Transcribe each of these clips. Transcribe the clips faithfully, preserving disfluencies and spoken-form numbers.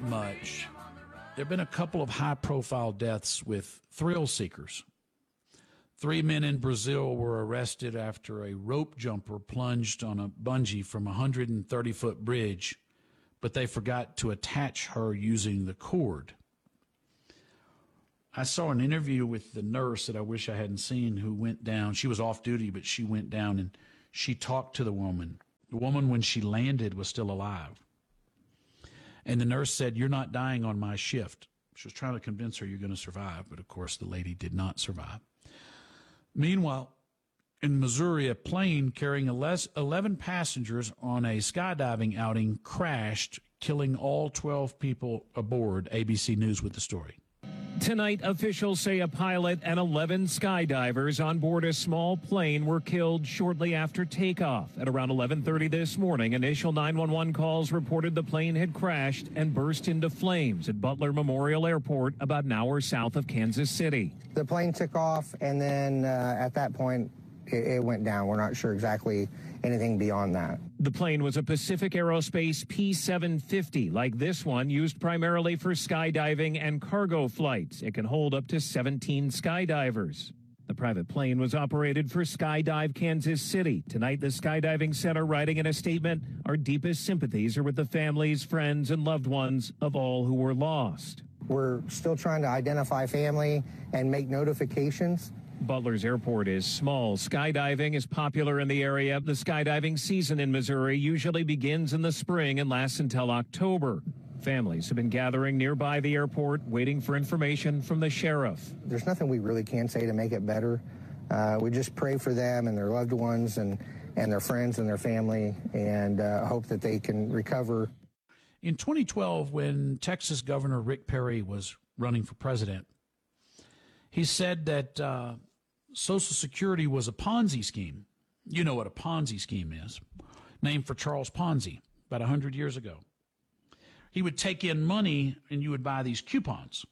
much, there have been a couple of high-profile deaths with thrill seekers. Three men in Brazil were arrested after a rope jumper plunged on a bungee from a one hundred thirty foot bridge, but they forgot to attach her using the cord. I saw an interview with the nurse that I wish I hadn't seen who went down. She was off duty, but she went down and she talked to the woman. The woman, when she landed, was still alive. And the nurse said, "You're not dying on my shift." She was trying to convince her you're going to survive, but of course the lady did not survive. Meanwhile, in Missouri, a plane carrying eleven passengers on a skydiving outing crashed, killing all twelve people aboard. A B C News with the story. Tonight, officials say a pilot and eleven skydivers on board a small plane were killed shortly after takeoff. At around eleven thirty this morning, initial nine one one calls reported the plane had crashed and burst into flames at Butler Memorial Airport, about an hour south of Kansas City. The plane took off, and then uh, at that point, it, it went down. We're not sure exactly anything beyond that. The plane was a Pacific Aerospace P seven fifty, like this one, used primarily for skydiving and cargo flights. It can hold up to seventeen skydivers. The private plane was operated for Skydive Kansas City. Tonight, the Skydiving Center writing in a statement, "Our deepest sympathies are with the families, friends, and loved ones of all who were lost." We're still trying to identify family and make notifications. Butler's airport is small. Skydiving is popular in the area. The skydiving season in Missouri usually begins in the spring and lasts until October. Families have been gathering nearby the airport, waiting for information from the sheriff. There's nothing we really can say to make it better. Uh, we just pray for them and their loved ones and, and their friends and their family, and uh, hope that they can recover. In twenty twelve, when Texas Governor Rick Perry was running for president, he said that uh, Social Security was a Ponzi scheme. You know what a Ponzi scheme is, named for Charles Ponzi about one hundred years ago. He would take in money and you would buy these coupons.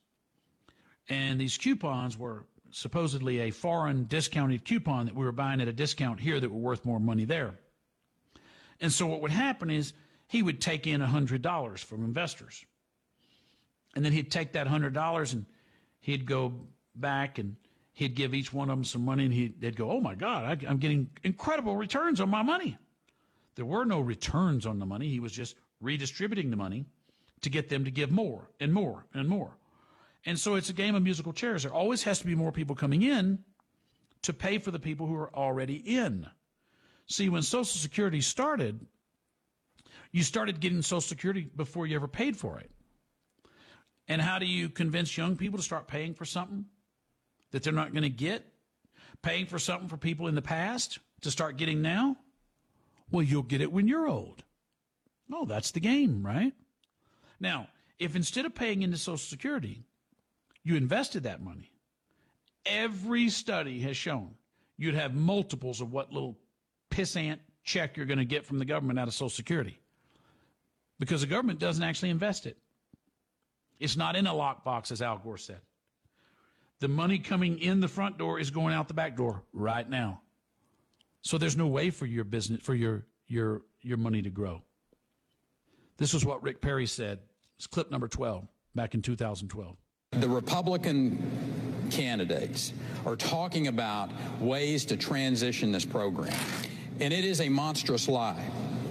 And these coupons were supposedly a foreign discounted coupon that we were buying at a discount here that were worth more money there. And so what would happen is he would take in one hundred dollars from investors. And then he'd take that one hundred dollars and he'd go back and he'd give each one of them some money, and he'd, they'd go, "Oh, my God, I, I'm getting incredible returns on my money." There were no returns on the money. He was just redistributing the money to get them to give more and more and more. And so it's a game of musical chairs. There always has to be more people coming in to pay for the people who are already in. See, when Social Security started, you started getting Social Security before you ever paid for it. And how do you convince young people to start paying for something that they're not going to get? Paying for something for people in the past to start getting now? Well, you'll get it when you're old. Oh, that's the game, right? Now, if instead of paying into Social Security, you invested that money, every study has shown you'd have multiples of what little pissant check you're going to get from the government out of Social Security, because the government doesn't actually invest it. It's not in a lockbox, as Al Gore said. The money coming in the front door is going out the back door right now. So there's no way for your business, for your your your money to grow. This is what Rick Perry said. It's clip number twelve, back in two thousand twelve. The Republican candidates are talking about ways to transition this program, and it is a monstrous lie.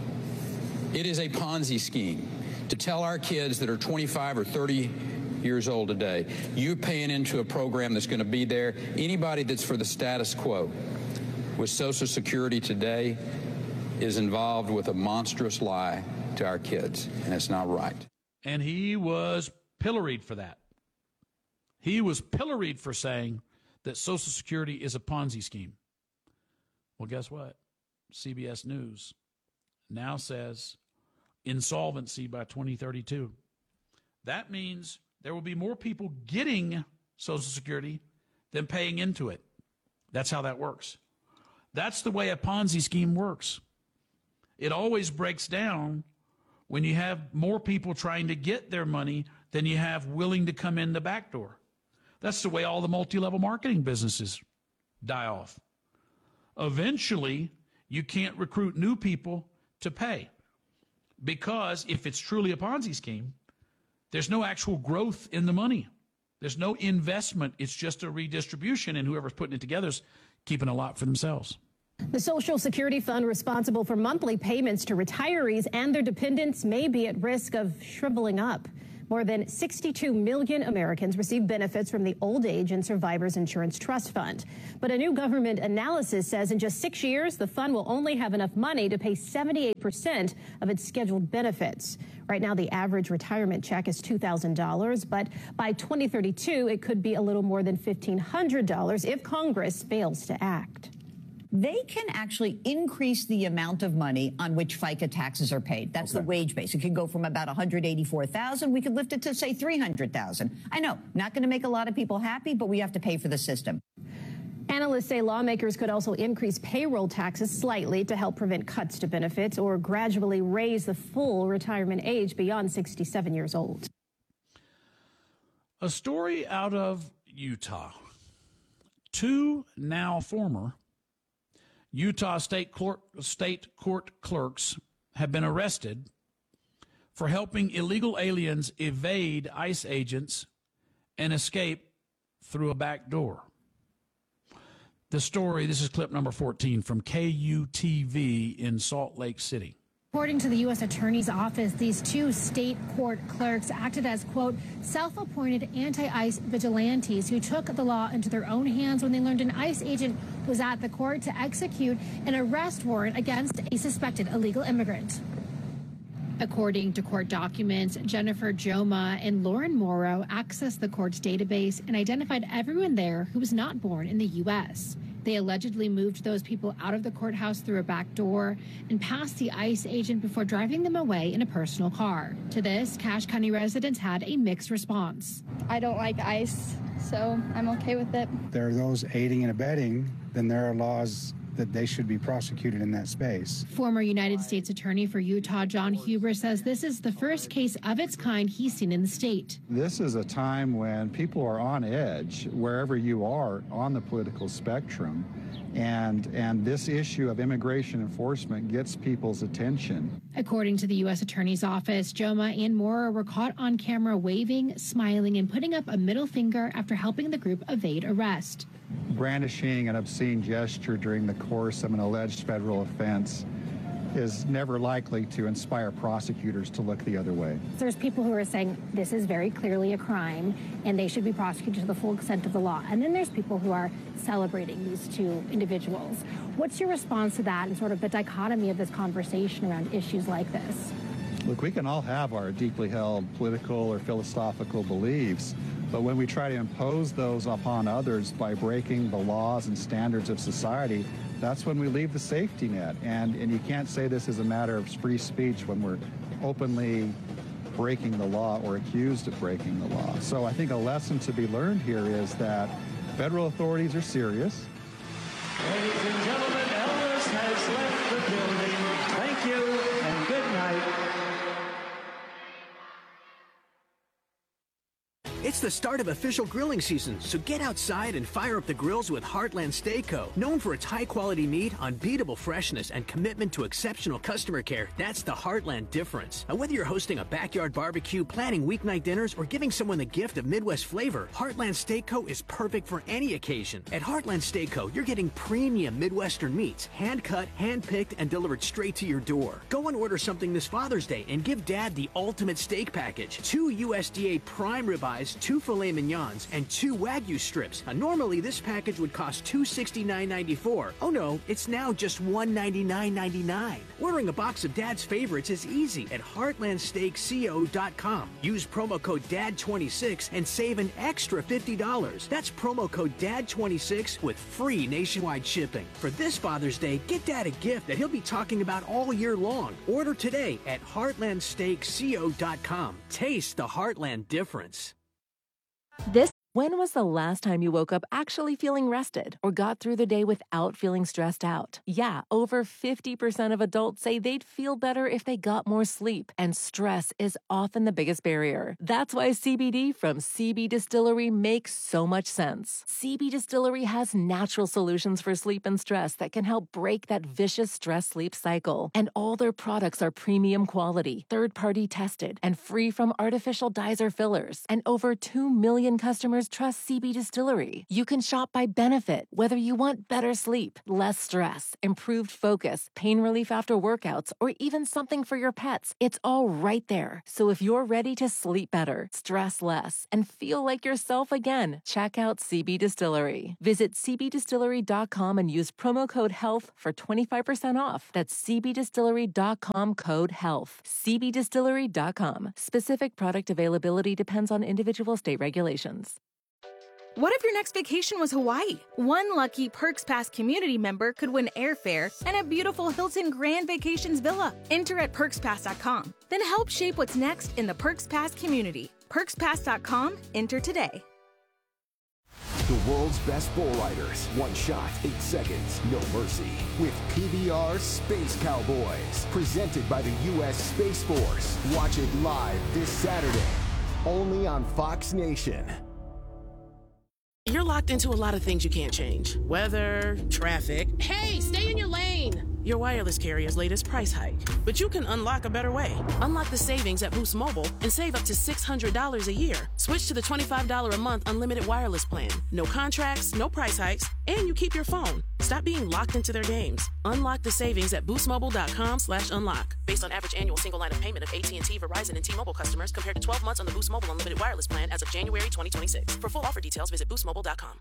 It is a Ponzi scheme to tell our kids that are twenty-five or thirty years old today, you're paying into a program that's going to be there. Anybody that's for the status quo with Social Security today is involved with a monstrous lie to our kids, and it's not right. And he was pilloried for that. He was pilloried for saying that Social Security is a Ponzi scheme. Well, guess what? C B S News now says insolvency by twenty thirty-two. That means there will be more people getting Social Security than paying into it. That's how that works. That's the way a Ponzi scheme works. It always breaks down when you have more people trying to get their money than you have willing to come in the back door. That's the way all the multi-level marketing businesses die off. Eventually, you can't recruit new people to pay, because if it's truly a Ponzi scheme, There's no actual growth in the money. There's no investment. It's just a redistribution, and whoever's putting it together is keeping a lot for themselves. The Social Security Fund, responsible for monthly payments to retirees and their dependents, may be at risk of shriveling up. More than sixty-two million Americans receive benefits from the Old Age and Survivors Insurance Trust Fund. But a new government analysis says in just six years, the fund will only have enough money to pay seventy-eight percent of its scheduled benefits. Right now, the average retirement check is two thousand dollars, but by twenty thirty-two, it could be a little more than fifteen hundred dollars if Congress fails to act. They can actually increase the amount of money on which FICA taxes are paid. That's okay. The wage base. It could go from about one hundred eighty-four thousand dollars. We could lift it to, say, three hundred thousand dollars. I know, not going to make a lot of people happy, but we have to pay for the system. Analysts say lawmakers could also increase payroll taxes slightly to help prevent cuts to benefits or gradually raise the full retirement age beyond sixty-seven years old. A story out of Utah. Two now former Utah State Court, State Court clerks have been arrested for helping illegal aliens evade ICE agents and escape through a back door. The story, this is clip number fourteen from K U T V in Salt Lake City. According to the U S Attorney's Office, these two state court clerks acted as, quote, self-appointed anti-ICE vigilantes who took the law into their own hands when they learned an ICE agent was at the court to execute an arrest warrant against a suspected illegal immigrant. According to court documents, Jennifer Joma and Lauren Morrow accessed the court's database and identified everyone there who was not born in the U S They allegedly moved those people out of the courthouse through a back door and past the ICE agent before driving them away in a personal car. To this, Cache County residents had a mixed response. I don't like ICE, so I'm okay with it. There are those aiding and abetting, then there are laws that they should be prosecuted in that space. Former United States Attorney for Utah, John Huber, says this is the first case of its kind he's seen in the state. This is a time when people are on edge wherever you are on the political spectrum, and and this issue of immigration enforcement gets people's attention. According to the U S Attorney's Office, Joma and Mora were caught on camera waving, smiling, and putting up a middle finger after helping the group evade arrest. Brandishing an obscene gesture during the course of an alleged federal offense is never likely to inspire prosecutors to look the other way. There's people who are saying this is very clearly a crime and they should be prosecuted to the full extent of the law. And then there's people who are celebrating these two individuals. What's your response to that and sort of the dichotomy of this conversation around issues like this? Look, we can all have our deeply held political or philosophical beliefs, but when we try to impose those upon others by breaking the laws and standards of society, that's when we leave the safety net. And, and you can't say this is a matter of free speech when we're openly breaking the law or accused of breaking the law. So I think a lesson to be learned here is that federal authorities are serious. Ladies and gentlemen, Elvis has left the building. Thank you and good night. It's the start of official grilling season, so get outside and fire up the grills with Heartland Steak Co. Known for its high-quality meat, unbeatable freshness, and commitment to exceptional customer care, that's the Heartland difference. Now, whether you're hosting a backyard barbecue, planning weeknight dinners, or giving someone the gift of Midwest flavor, Heartland Steak Co. is perfect for any occasion. At Heartland Steak Co., you're getting premium Midwestern meats, hand-cut, hand-picked, and delivered straight to your door. Go and order something this Father's Day and give Dad the ultimate steak package. Two U S D A prime ribeyes, two filet mignons, and two Wagyu strips. Now, normally this package would cost two hundred sixty-nine ninety-four. Oh no, it's now just one hundred ninety-nine ninety-nine. Ordering a box of Dad's favorites is easy at heartland steak co dot com. Use promo code D A D twenty-six and save an extra fifty dollars. That's promo code D A D twenty-six with free nationwide shipping. For this Father's Day, get Dad a gift that he'll be talking about all year long. Order today at heartland steak co dot com. Taste the Heartland difference. This When was the last time you woke up actually feeling rested or got through the day without feeling stressed out? Yeah, over fifty percent of adults say they'd feel better if they got more sleep, and stress is often the biggest barrier. That's why C B D from C B Distillery makes so much sense. C B Distillery has natural solutions for sleep and stress that can help break that vicious stress-sleep cycle. And all their products are premium quality, third-party tested, and free from artificial dyes or fillers. And over two million customers trust C B Distillery. You can shop by benefit, whether you want better sleep, less stress, improved focus, pain relief after workouts, or even something for your pets. It's all right there. So if you're ready to sleep better, stress less, and feel like yourself again, check out C B Distillery. Visit c b distillery dot com and use promo code HEALTH for twenty-five percent off. That's c b distillery dot com code HEALTH. c b distillery dot com. Specific product availability depends on individual state regulations. What if your next vacation was Hawaii? One lucky Perks Pass community member could win airfare and a beautiful Hilton Grand Vacations villa. Enter at perks pass dot com. Then help shape what's next in the Perks Pass community. perks pass dot com. Enter today. The world's best bull riders. One shot, eight seconds, no mercy. With P B R Space Cowboys. Presented by the U S Space Force. Watch it live this Saturday. Only on Fox Nation. You're locked into a lot of things you can't change. Weather, traffic. Hey, stay in your lane! Your wireless carrier's latest price hike. But you can unlock a better way. Unlock the savings at Boost Mobile and save up to six hundred dollars a year. Switch to the twenty-five dollars a month unlimited wireless plan. No contracts, no price hikes, and you keep your phone. Stop being locked into their games. Unlock the savings at boost mobile dot com slash unlock. Based on average annual single line of payment of A T and T, Verizon, and T-Mobile customers compared to twelve months on the Boost Mobile unlimited wireless plan as of January twenty twenty-six. For full offer details, visit boost mobile dot com.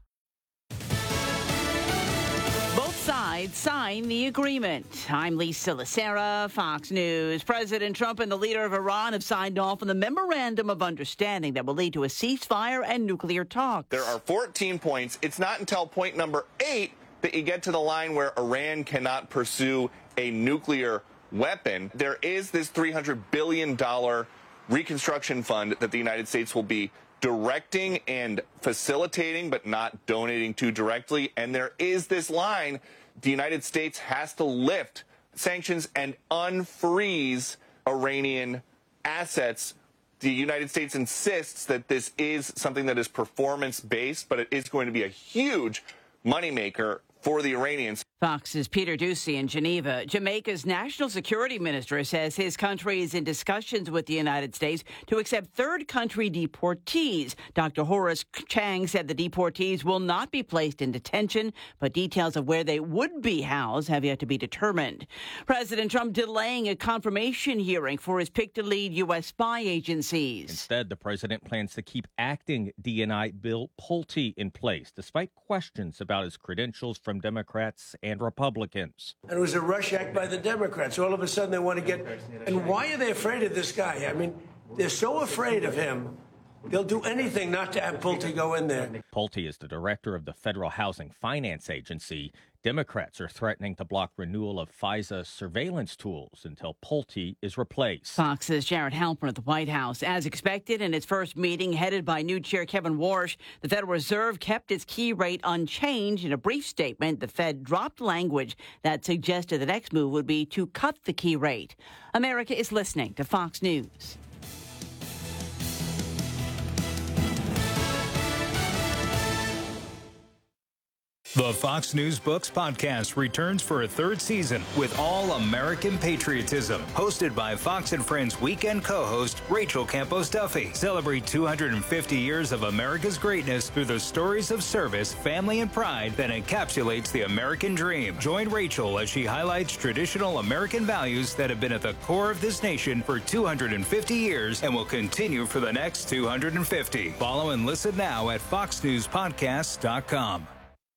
Both sides sign the agreement. I'm Lisa Lacera, Fox News. President Trump and the leader of Iran have signed off on the memorandum of understanding that will lead to a ceasefire and nuclear talks. There are fourteen points. It's not until point number eight that you get to the line where Iran cannot pursue a nuclear weapon. There is this three hundred billion dollars reconstruction fund that the United States will be directing and facilitating, but not donating to directly. And there is this line: the United States has to lift sanctions and unfreeze Iranian assets. The United States insists that this is something that is performance-based, but it is going to be a huge moneymaker for the Iranians. Fox's Peter Doocy in Geneva. Jamaica's national security minister says his country is in discussions with the United States to accept third country deportees. Doctor Horace Chang said the deportees will not be placed in detention, but details of where they would be housed have yet to be determined. President Trump delaying a confirmation hearing for his pick to lead U S spy agencies. Instead, the president plans to keep acting D N I Bill Pulte in place, despite questions about his credentials from Democrats and and Republicans. And it was a rush act by the Democrats. All of a sudden they want to get... And why are they afraid of this guy? I mean, they're so afraid of him, they'll do anything not to have Pulte go in there. Pulte is the director of the Federal Housing Finance Agency. Democrats are threatening to block renewal of FISA surveillance tools until Pulte is replaced. Fox's Jared Halpern at the White House. As expected, in its first meeting headed by new chair Kevin Warsh, the Federal Reserve kept its key rate unchanged. In a brief statement, the Fed dropped language that suggested the next move would be to cut the key rate. America is listening to Fox News. The Fox News Books podcast returns for a third season with all American patriotism. Hosted by Fox and Friends weekend co-host Rachel Campos Duffy. Celebrate two hundred fifty years of America's greatness through the stories of service, family, and pride that encapsulates the American dream. Join Rachel as she highlights traditional American values that have been at the core of this nation for two hundred fifty years and will continue for the next two hundred fifty. Follow and listen now at fox news podcasts dot com.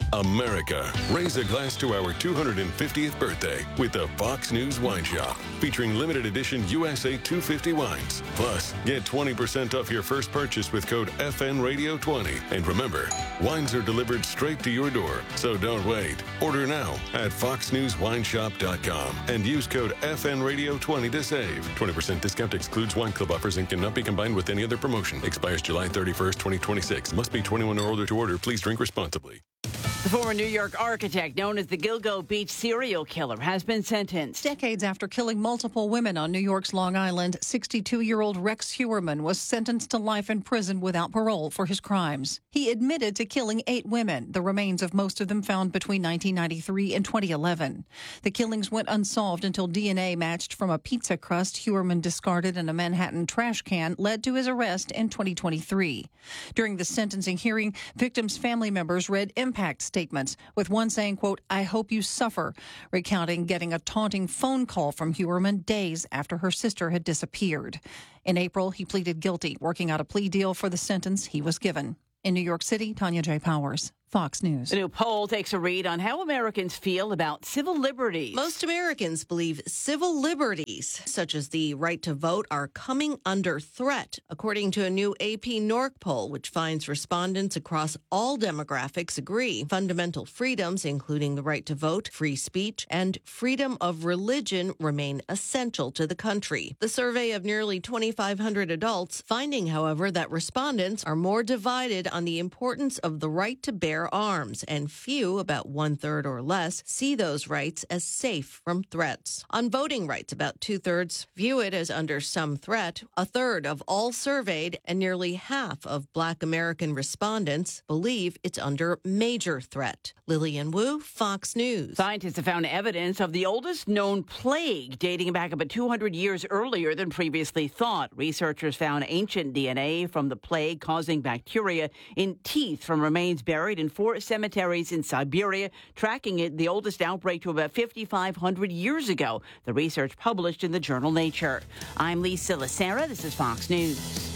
America, raise a glass to our two hundred fiftieth birthday with the Fox News Wine Shop, featuring limited edition U S A two fifty wines. Plus, get twenty percent off your first purchase with code F N Radio twenty. And remember, wines are delivered straight to your door, so don't wait. Order now at fox news wine shop dot com and use code F N Radio twenty to save. twenty percent discount excludes wine club offers and cannot be combined with any other promotion. Expires July thirty-first, twenty twenty-six. Must be twenty-one or older to order. Please drink responsibly. The former New York architect known as the Gilgo Beach serial killer has been sentenced. Decades after killing multiple women on New York's Long Island, sixty-two-year-old Rex Heuermann was sentenced to life in prison without parole for his crimes. He admitted to killing eight women, the remains of most of them found between nineteen ninety-three and twenty eleven. The killings went unsolved until D N A matched from a pizza crust Heuermann discarded in a Manhattan trash can led to his arrest in twenty twenty-three. During the sentencing hearing, victims' family members read impact statements, with one saying, quote, "I hope you suffer," recounting getting a taunting phone call from Heuermann days after her sister had disappeared. In April, he pleaded guilty, working out a plea deal for the sentence he was given. In New York City, Tanya J. Powers, Fox News. A new poll takes a read on how Americans feel about civil liberties. Most Americans believe civil liberties, such as the right to vote, are coming under threat, according to a new A P NORC poll, which finds respondents across all demographics agree fundamental freedoms, including the right to vote, free speech, and freedom of religion, remain essential to the country. The survey of nearly twenty-five hundred adults, finding, however, that respondents are more divided on the importance of the right to bear arms, and few, about one-third or less, see those rights as safe from threats. On voting rights, about two-thirds view it as under some threat. A third of all surveyed and nearly half of Black American respondents believe it's under major threat. Lillian Wu, Fox News. Scientists have found evidence of the oldest known plague, dating back about two hundred years earlier than previously thought. Researchers found ancient D N A from the plague causing bacteria in teeth from remains buried in four cemeteries in Siberia, tracking it, the oldest outbreak, to about fifty-five hundred years ago. The research published in the journal Nature. I'm Lisa Lacera. This is Fox News.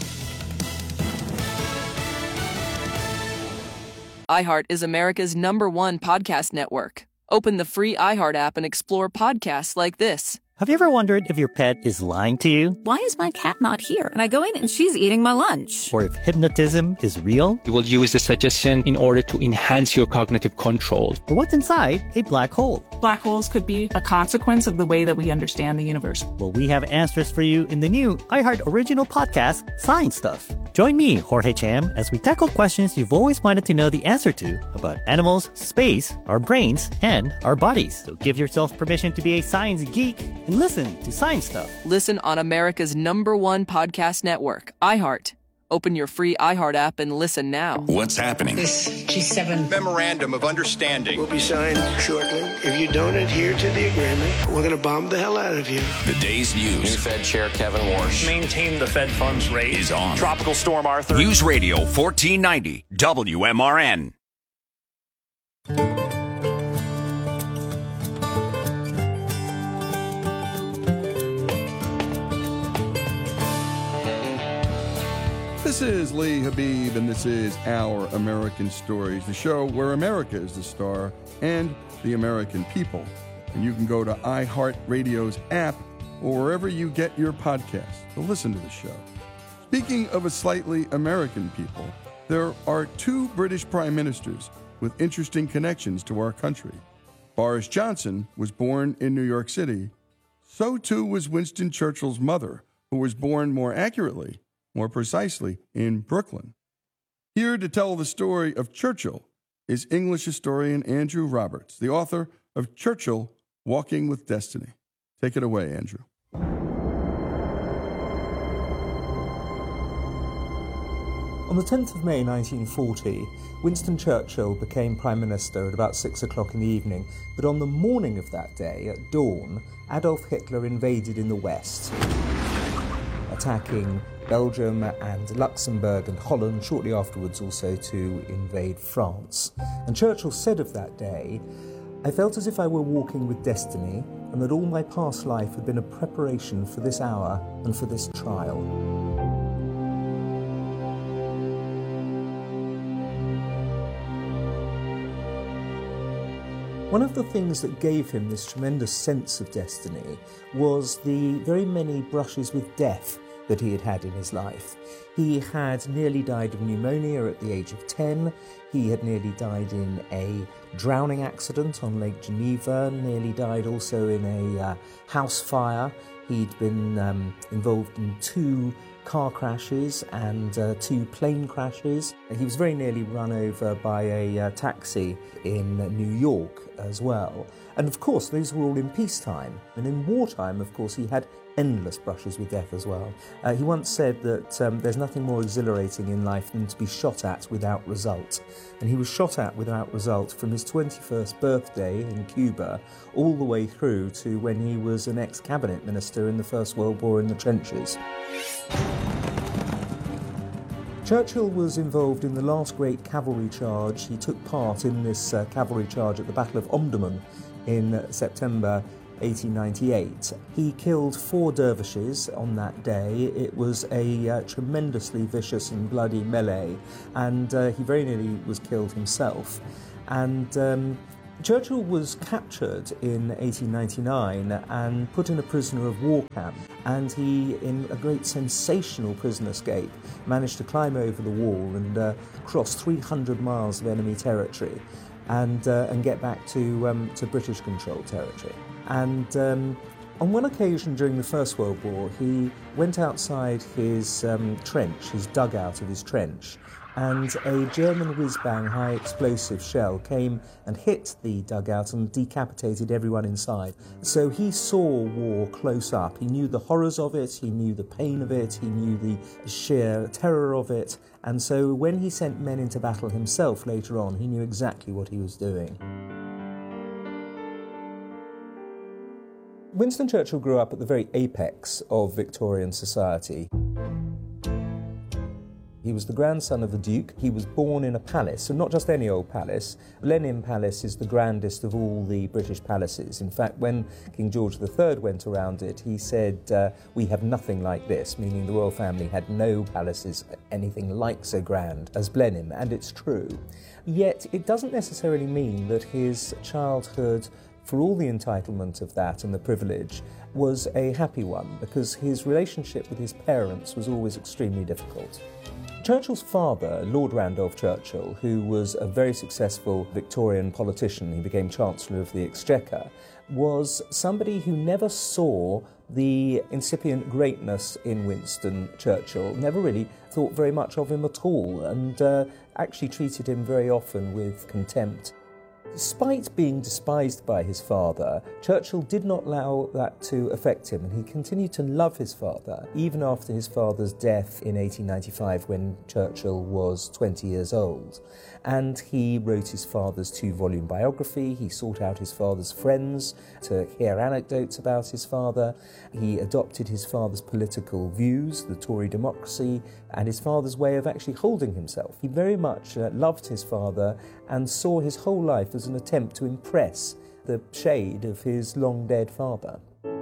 iHeart is America's number one podcast network. Open the free iHeart app and explore podcasts like this. Have you ever wondered if your pet is lying to you? Why is my cat not here? And I go in and she's eating my lunch. Or if hypnotism is real? You will use the suggestion in order to enhance your cognitive control. Or what's inside a black hole? Black holes could be a consequence of the way that we understand the universe. Well, we have answers for you in the new iHeart original podcast, Science Stuff. Join me, Jorge Cham, as we tackle questions you've always wanted to know the answer to about animals, space, our brains, and our bodies. So give yourself permission to be a science geek and listen to Science Stuff. Listen on America's number one podcast network, iHeart. Open your free iHeart app and listen now. What's happening? This G seven Memorandum of Understanding will be signed shortly. If you don't adhere to the agreement, we're going to bomb the hell out of you. The day's news. New Fed Chair Kevin Warsh. Maintain the Fed funds rate. Is on. Tropical Storm Arthur. News Radio fourteen ninety W M R N. This is Lee Habib, and this is Our American Stories, the show where America is the star and the American people. And you can go to iHeartRadio's app or wherever you get your podcasts to listen to the show. Speaking of a slightly American people, there are two British prime ministers with interesting connections to our country. Boris Johnson was born in New York City. So too was Winston Churchill's mother, who was born more accurately, more precisely, in Brooklyn. Here to tell the story of Churchill is English historian Andrew Roberts, the author of Churchill, Walking with Destiny. Take it away, Andrew. On the tenth of May nineteen forty, Winston Churchill became Prime Minister at about six o'clock in the evening, but on the morning of that day, at dawn, Adolf Hitler invaded in the west, attacking Belgium and Luxembourg and Holland, shortly afterwards also to invade France. And Churchill said of that day, "I felt as if I were walking with destiny, and that all my past life had been a preparation for this hour and for this trial." One of the things that gave him this tremendous sense of destiny was the very many brushes with death that he had had in his life. He had nearly died of pneumonia at the age of ten. He had nearly died in a drowning accident on Lake Geneva, nearly died also in a uh, house fire. He'd been um, involved in two car crashes and uh, two plane crashes. He was very nearly run over by a uh, taxi in New York as well. And of course, these were all in peacetime. And in wartime, of course, he had endless brushes with death as well. Uh, he once said that um, there's nothing more exhilarating in life than to be shot at without result. And he was shot at without result from his twenty-first birthday in Cuba all the way through to when he was an ex-cabinet minister in the First World War in the trenches. Churchill was involved in the last great cavalry charge. He took part in this uh, cavalry charge at the Battle of Omdurman in September eighteen ninety-eight. He killed four dervishes on that day. It was a uh, tremendously vicious and bloody melee, and uh, he very nearly was killed himself. And um, Churchill was captured in eighteen ninety-nine and put in a prisoner of war camp, and he, in a great sensational prison escape, managed to climb over the wall and uh, cross three hundred miles of enemy territory and uh, and get back to um, to British-controlled territory. And um, on one occasion during the First World War, he went outside his um, trench, his dugout of his trench, and a German whiz-bang high-explosive shell came and hit the dugout and decapitated everyone inside. So he saw war close up. He knew the horrors of it, he knew the pain of it, he knew the sheer terror of it, and so when he sent men into battle himself later on, he knew exactly what he was doing. Winston Churchill grew up at the very apex of Victorian society. He was the grandson of the Duke. He was born in a palace, and not just any old palace. Blenheim Palace is the grandest of all the British palaces. In fact, when King George the Third went around it, he said, uh, we have nothing like this, meaning the royal family had no palaces anything like so grand as Blenheim, and it's true. Yet it doesn't necessarily mean that his childhood, for all the entitlement of that and the privilege, was a happy one, because his relationship with his parents was always extremely difficult. Churchill's father, Lord Randolph Churchill, who was a very successful Victorian politician, he became Chancellor of the Exchequer, was somebody who never saw the incipient greatness in Winston Churchill, never really thought very much of him at all, and uh, actually treated him very often with contempt. Despite being despised by his father, Churchill did not allow that to affect him, and he continued to love his father, even after his father's death in eighteen ninety-five when Churchill was twenty years old. And he wrote his father's two-volume biography, he sought out his father's friends to hear anecdotes about his father, he adopted his father's political views, the Tory democracy, and his father's way of actually holding himself. He very much uh, loved his father and saw his whole life as an attempt to impress the shade of his long-dead father.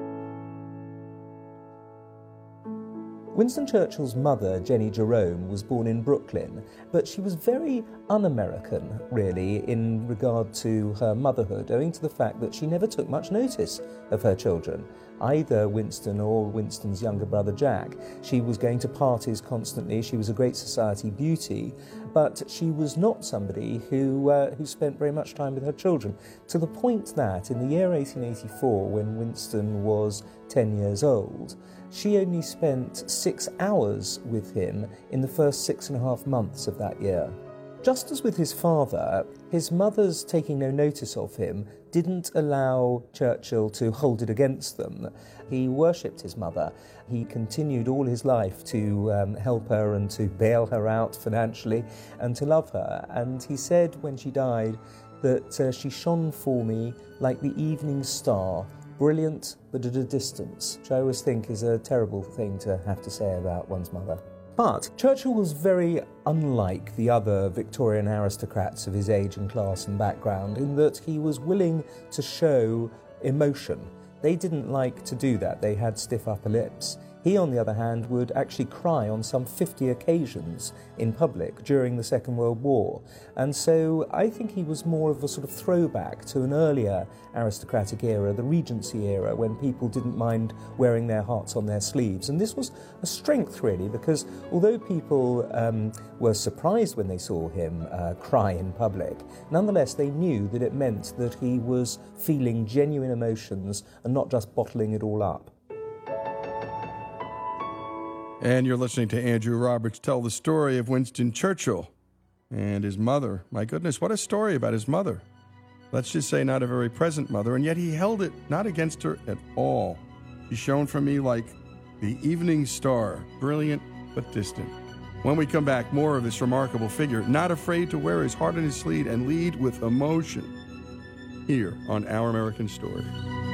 Winston Churchill's mother, Jenny Jerome, was born in Brooklyn, but she was very un-American, really, in regard to her motherhood, owing to the fact that she never took much notice of her children, either Winston or Winston's younger brother Jack. She was going to parties constantly, she was a great society beauty, but she was not somebody who, uh, who spent very much time with her children, to the point that in the year eighteen eighty-four, when Winston was ten years old, she only spent six hours with him in the first six and a half months of that year. Just as with his father, his mother's taking no notice of him didn't allow Churchill to hold it against them. He worshipped his mother. He continued all his life to um, help her and to bail her out financially and to love her. And he said when she died that uh, she shone for me like the evening star, brilliant but at a distance, which I always think is a terrible thing to have to say about one's mother. But Churchill was very unlike the other Victorian aristocrats of his age and class and background in that he was willing to show emotion. They didn't like to do that. They had stiff upper lips. He, on the other hand, would actually cry on some fifty occasions in public during the Second World War. And so I think he was more of a sort of throwback to an earlier aristocratic era, the Regency era, when people didn't mind wearing their hearts on their sleeves. And this was a strength, really, because although people um, were surprised when they saw him uh, cry in public, nonetheless they knew that it meant that he was feeling genuine emotions and not just bottling it all up. And you're listening to Andrew Roberts tell the story of Winston Churchill and his mother. My goodness, what a story about his mother. Let's just say not a very present mother, and yet he held it not against her at all. She shone for me like the evening star, brilliant but distant. When we come back, more of this remarkable figure, not afraid to wear his heart on his sleeve and lead with emotion, here on Our American Story.